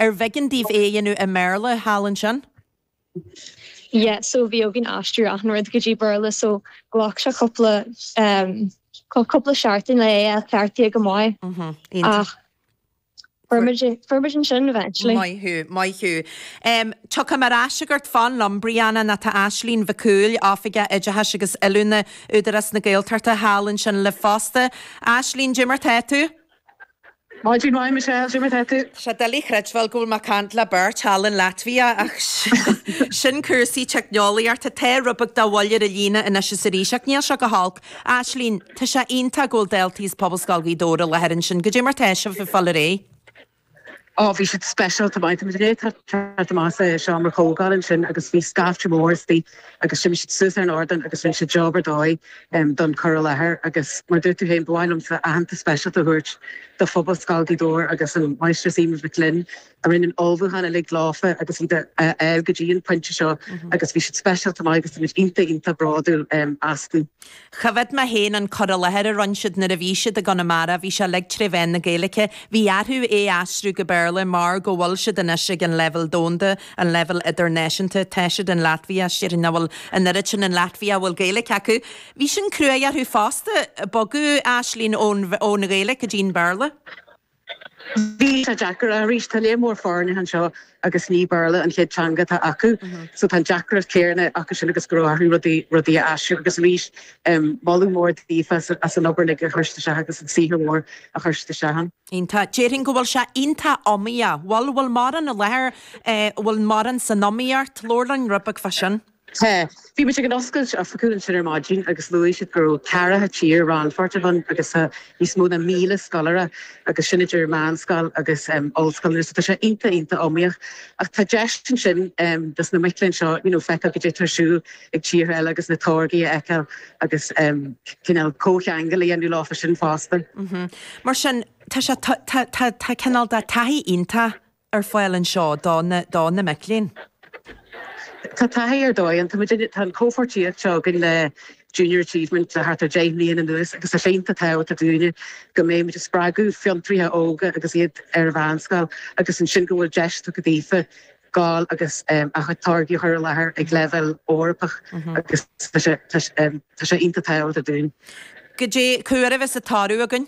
bhegan díobh éanú a Merle Hallan sin? Yeah, so bhíogin astru an rud go dtí burla so glach se couple seartin le clarty go mai. Fermagin sin eventually. Mai hu. Tucha mar asegurt fan lom Brianna na ta Aislín Vacúil áfiige idirthe agus ilúna údaras na Gaeltarta Hallan sin le fásta. Aislín Jimmer tetu? Máidín mai Michelle Jimmer tetu. Se dalí chreidhil gúil má cant le burt Hallan Latvia ach sin cursaí technoliar ta te rubach da bhailir a lína in is sa ríseach níl se go halk. Aislín, ta se ionta gúil deltís poboscalgaí dóra le herin sin go Jimmer teisio fi fall ré? Bhí si special tá maith ré más seaamar cógáil sin agus bhí scafte mórsí agus si suas an ordan agus rin si jobbar dóid don chur lethir agus mar dúirú héon bháilm sa ahananta special a thuirt do phobal scalgaidóir agus an meistre símas Lynn a rinne óbhúhanna le gláfa agus í elgadíon pointe seo agus bhí si special tá agus inta bráú asú. Chafed ma héin an chur lethir a runsid na a bhíisiid a ganamara bhí se le treven na Gaelice bhí arthú asrú go Berlin mar go bhil siad an isig an level dónda an level idirnáisiúnta teisiid in Latvia siar in bhfuil an niritin in Latvia bhfuil Gaelic acu. Bhí sin cruaí arthú fásta bogu Aislín ón Gaelic a dín Berla? Bhí a Jackar a rís tá lémór fána an seo agus ní Berla an chéadtanga tá acu, so tá Jackar céarna agus sin agus grothú rudí asisiú agus rís malú mór dífa as an obernig a chuirsta se agus an sihir mór a chuirsta sehan. Ínta, déirinn go bhfuil se ínta omia, bhfuil mar an a lethir bhfuil mar an san omíart lórlainn rubach fasin? Bhí me an oscail a faúlann sin mágin agus luí siad gur carathe tír ran fortahan agus ní smód a míle scalara agus sinnidir mánscal agus óscalir tá sé inta omíoch ach tá deistin sin dus na milinn seo fecha go dé tarsú ag tír eile agus na tógaí eice agus cinál cócheangaí anú láfa sin fásta. Mar sin tá cenál de taí inta ar foiil an seo dá na milinn. Tá tair dóid an tan cófortííod seo gin le Junior Achievement le hartar Jamie an nuas agus a fénta tá a dúine go mé me sppragu fiontrithe óga agus iad ar bhanscal agus an sin gohfuil deistú go ddífa gáil agus a chutágaí chuir lethir ag level orpach agus tá sé inta tá a dún. Go dé cuairh is a tarú agan?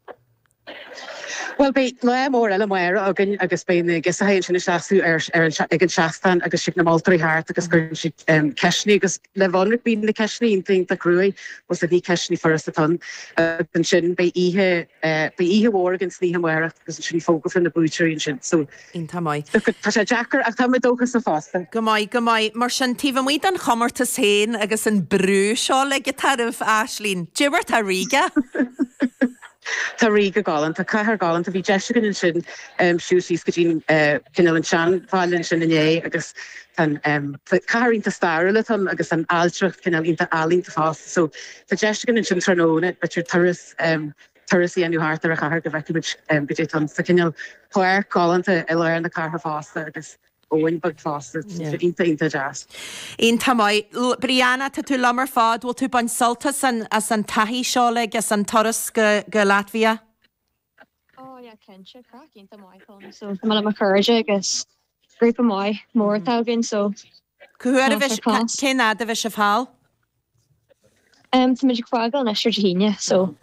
Well be le mór eile muir agin agus béna gus a héann sinna seaú ag an seaán agus si na Maltaí háart agus gur si ceisní agus le bhhanra bí na ceisní ting a cruúi was a ní ceisní forras atá an sin be ihe hór agin sní muire agus sin fógah na búteín sin so Ínta mai. Tá sé Jackar ach tá dóchas sa fásta. Go maiid mar sin tíh muid an chomartas héin agus an brú seo le gitarmh Aislín. Jibber tá Riga? Tá Riga gálan, tá caithar gálan, tá bhí deisigan in sin siúsí go dtín cinál an sean fáilinn sin inné agus cairínta starla agus an altracht cinál ínta alínta fásta, so tá deisigan in sin tróna, betir turasí anú hátar a chahar go bheiciid go dé tan sa cinál chuir gálanta i leir na caithar fásta agus óin bag fásta inta jazz. Ínta mai, Brianna tá tú lamar fád bhfuil tú bain soltas as an taí seola as an toras go Latvia? Kense crack ínta mai chun, so má am chuide agus grúpa mai mór táginn so. Cuair a bheith cé nád a bheith se fáil? Tá muidir fágal na Sirgíine, so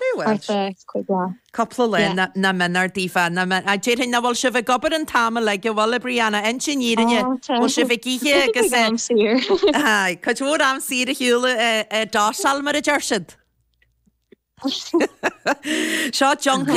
Coppla le na minar dífa a déirn na bhil si bheith gobar an táma le go bhla Brianna engineeringe bhil si bheith gíthe agus chuúór am sír a hiúla dásal mar a deirsid. Seo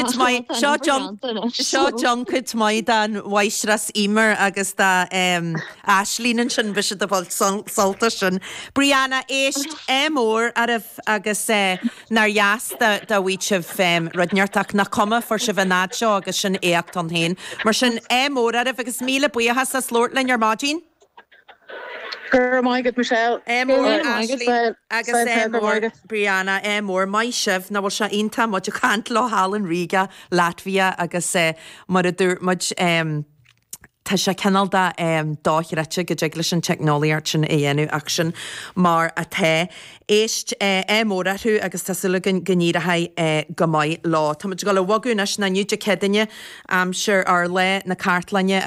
junkid mai dan waisras imer agus da Aislín sin bisi a bhil solta sin. Brianna éist mór agus nar jas da bhítseh rudneartach na cuma for si bhnád seo agus sin éacht an héin. Mar sin mór agus míle buíochas a slórtlein ar mádín? Gur maigad Michelle mór agus mór Brianna mór mai sibh na bhil se inta mud a chant le Hallan Riga Latvia agus mar a dúr mud tá sé cenal dáithreite go deagla sin technoliaart sin dhéanú action mar a the éist mórathú agus tásúla gníirithe go maiid lá. Tá go le bhagunas na nniuide cedaine am sure ar le na cartlainne